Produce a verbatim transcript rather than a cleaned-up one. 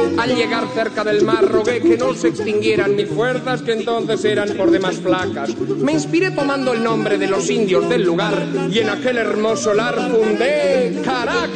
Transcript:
Al llegar cerca del mar rogué que no se extinguieran mis fuerzas, que entonces eran por demás flacas. Me inspiré tomando el nombre de los indios del lugar y en aquel hermoso lar fundé Caracas.